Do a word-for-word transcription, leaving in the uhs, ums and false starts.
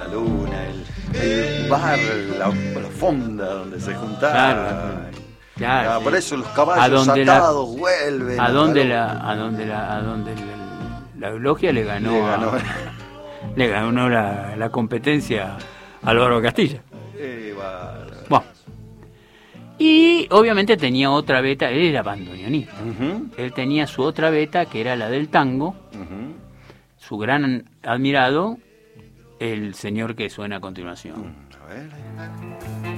luna, el, el bar, la, la fonda donde se juntaban. Claro, claro, ah, sí. Por eso los caballos atados la, vuelven. A donde la, a donde la, a donde la, la Eulogia le ganó, le ganó, a, le ganó la, la competencia a Álvaro Castilla. Eh, bueno. Y obviamente tenía otra beta, él era bandoneonista. Uh-huh. Él tenía su otra beta, que era la del tango. Uh-huh. Su gran admirado, el señor que suena a continuación. Uh, a ver.